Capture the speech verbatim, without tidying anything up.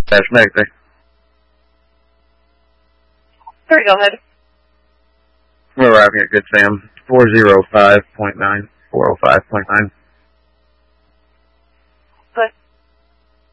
Dash negative. Sorry, go ahead. We're arriving at Good Sam. four oh five point nine. four oh five point nine.